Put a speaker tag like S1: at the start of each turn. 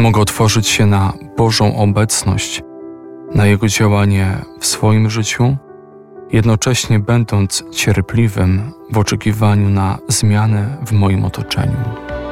S1: mogę otworzyć się na Bożą obecność, na Jego działanie w swoim życiu, jednocześnie będąc cierpliwym w oczekiwaniu na zmianę w moim otoczeniu.